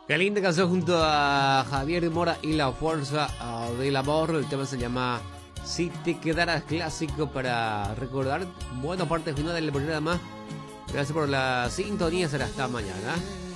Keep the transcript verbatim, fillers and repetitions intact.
Qué linda canción junto a Javier Mora y La Fuerza uh, del Amor. El tema se llama Si te quedaras, clásico para recordar buena parte final del programa. Gracias por la sintonía, será hasta mañana.